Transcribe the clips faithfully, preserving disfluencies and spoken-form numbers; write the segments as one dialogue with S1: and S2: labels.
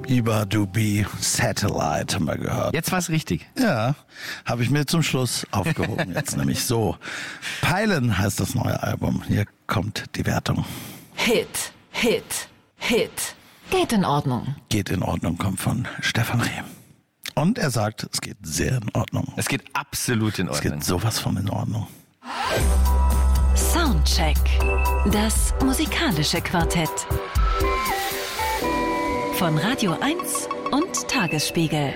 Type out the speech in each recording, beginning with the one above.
S1: Iba Dubi Satellite haben wir gehört.
S2: Jetzt war's richtig.
S1: Ja, habe ich mir zum Schluss aufgehoben. Jetzt nämlich so. Peilen heißt das neue Album. Hier kommt die Wertung.
S3: Hit, Hit, Hit. Geht in Ordnung.
S1: Geht in Ordnung, kommt von Stefan Reh. Und er sagt, es geht sehr in Ordnung.
S2: Es geht absolut in
S1: Es
S2: Ordnung.
S1: geht sowas von in Ordnung.
S3: Soundcheck. Das musikalische Quartett. Von Radio eins und Tagesspiegel.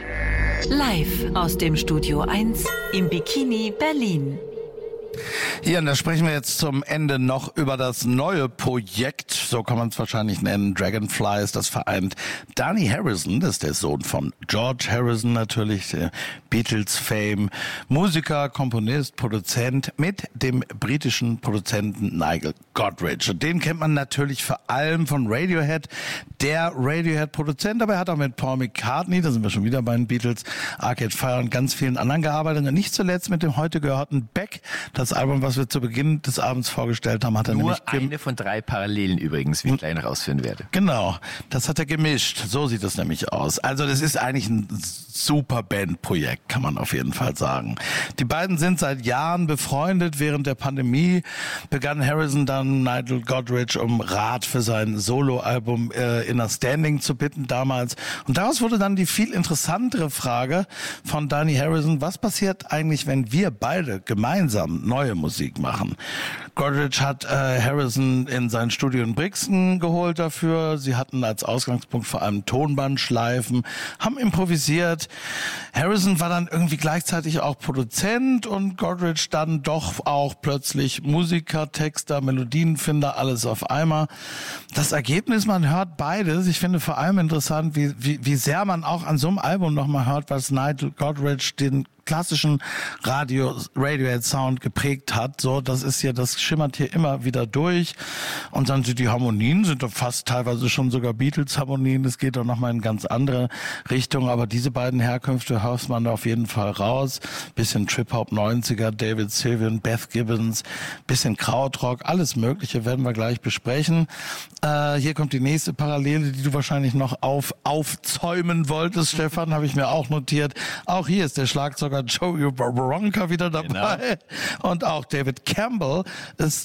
S3: Live aus dem Studio eins im Bikini Berlin.
S1: Ja, und da sprechen wir jetzt zum Ende noch über das neue Projekt, so kann man es wahrscheinlich nennen, Dragonflies, das vereint Dhani Harrison, das ist der Sohn von George Harrison natürlich, der Beatles-Fame, Musiker, Komponist, Produzent, mit dem britischen Produzenten Nigel Godrich. Und den kennt man natürlich vor allem von Radiohead, der Radiohead-Produzent, aber er hat auch mit Paul McCartney, da sind wir schon wieder bei den Beatles, Arcade Fire und ganz vielen anderen gearbeitet und nicht zuletzt mit dem heute gehörten Beck. Das Album, was wir zu Beginn des Abends vorgestellt haben, hat er
S2: Nur
S1: nämlich...
S2: eine von drei Parallelen übrigens, wie ich gleich noch ausführen werde.
S1: Genau, das hat er gemischt. So sieht es nämlich aus. Also das ist eigentlich ein super Bandprojekt, kann man auf jeden Fall sagen. Die beiden sind seit Jahren befreundet. Während der Pandemie begann Harrison dann Nigel Godrich um Rat für sein Soloalbum äh, Inner Standing zu bitten damals. Und daraus wurde dann die viel interessantere Frage von Dhani Harrison, was passiert eigentlich, wenn wir beide gemeinsam neue Musik machen? Godrich hat äh, Harrison in sein Studio in Brixton geholt dafür. Sie hatten als Ausgangspunkt vor allem Tonbandschleifen, haben improvisiert. Harrison war dann irgendwie gleichzeitig auch Produzent und Godrich dann doch auch plötzlich Musiker, Texter, Melodienfinder, alles auf einmal. Das Ergebnis, man hört beides. Ich finde vor allem interessant, wie, wie, wie sehr man auch an so einem Album nochmal hört, was Nigel Godrich den klassischen Radio, Radiohead-Sound geprägt hat. So, das ist hier, das schimmert hier immer wieder durch. Und dann sind die Harmonien, sind doch fast teilweise schon sogar Beatles-Harmonien. Es geht doch nochmal in ganz andere Richtungen. Aber diese beiden Herkünfte hört man da auf jeden Fall raus. Bisschen Trip-Hop neunziger, David Sylvian, Beth Gibbons, bisschen Krautrock, alles Mögliche werden wir gleich besprechen. Äh, hier kommt die nächste Parallele, die du wahrscheinlich noch auf, aufzäumen wolltest, Stefan, habe ich mir auch notiert. Auch hier ist der Schlagzeuger Joey Baronka wieder dabei. Genau. Und auch David Campbell ist